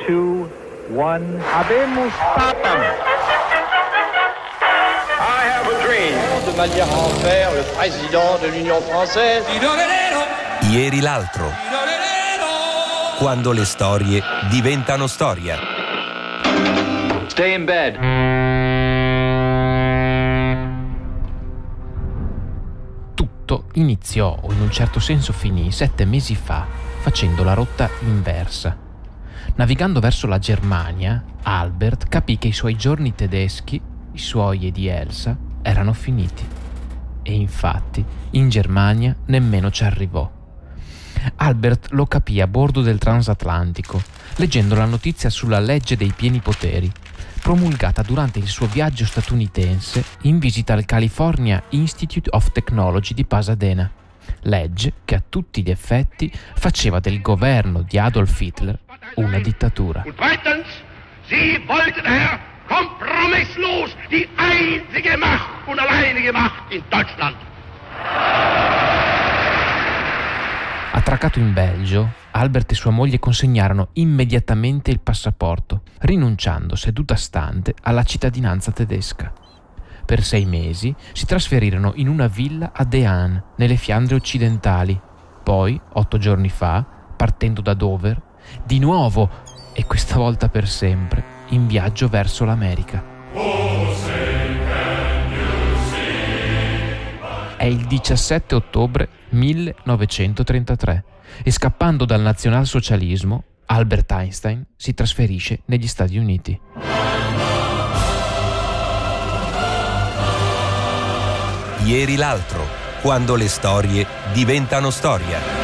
2, 1. Habemus Papam. I have a dream. De manière à en faire le président de l'Union française. Ieri l'altro. Quando le storie diventano storia. Stay in bed. Tutto iniziò, o in un certo senso finì, 7 mesi fa, facendo la rotta inversa. Navigando verso la Germania, Albert capì che i suoi giorni tedeschi, i suoi e di Elsa, erano finiti. E infatti, in Germania nemmeno ci arrivò. Albert lo capì a bordo del transatlantico, leggendo la notizia sulla legge dei pieni poteri, promulgata durante il suo viaggio statunitense in visita al California Institute of Technology di Pasadena. Legge che a tutti gli effetti faceva del governo di Adolf Hitler una dittatura. Und zweitens, Sie wollten, Herr, kompromisslos die einzige Macht und alleinige Macht in Deutschland. Attraccato in Belgio, Albert e sua moglie consegnarono immediatamente il passaporto, rinunciando seduta stante alla cittadinanza tedesca. Per 6 mesi si trasferirono in una villa a De Haan, nelle Fiandre occidentali. Poi, 8 giorni fa, partendo da Dover, di nuovo, e questa volta per sempre, in viaggio verso l'America. È il 17 ottobre 1933 e scappando dal nazionalsocialismo, Albert Einstein si trasferisce negli Stati Uniti. Ieri l'altro, quando le storie diventano storia.